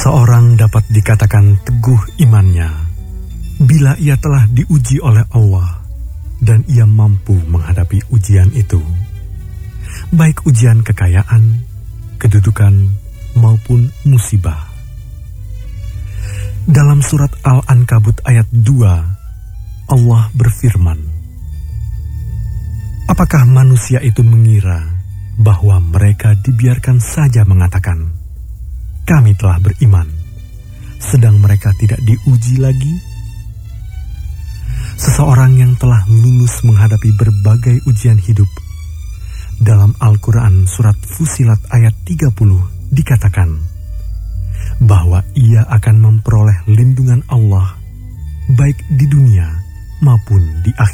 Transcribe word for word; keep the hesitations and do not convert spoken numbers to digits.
Seseorang dapat dikatakan teguh imannya bila ia telah diuji oleh Allah dan ia mampu menghadapi ujian itu, baik ujian kekayaan, kedudukan, maupun musibah. Dalam surat Al-Ankabut ayat dua, Allah berfirman, "Apakah manusia itu mengira bahwa mereka dibiarkan saja mengatakan, 'Kami telah beriman,' sedang mereka tidak diuji lagi?" Seseorang yang telah lulus menghadapi berbagai ujian hidup, dalam Al-Quran surat Fusilat ayat tiga puluh dikatakan bahwa ia akan memperoleh lindungan Allah baik di dunia maupun di akhirat.